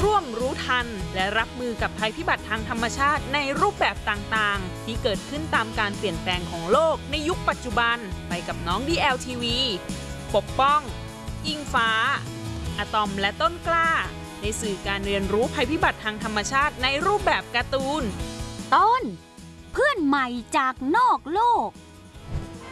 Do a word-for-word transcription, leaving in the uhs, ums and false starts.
ร่วมรู้ทันและรับมือกับภัยพิบัติทางธรรมชาติในรูปแบบต่างๆที่เกิดขึ้นตามการเปลี่ยนแปลงของโลกในยุคปัจจุบันไปกับน้อง ดี แอล ที วี ปกป้องอิงฟ้าอะตอมและต้นกล้าในสื่อการเรียนรู้ภัยพิบัติทางธรรมชาติในรูปแบบการ์ตูนต้นเพื่อนใหม่จากนอกโลก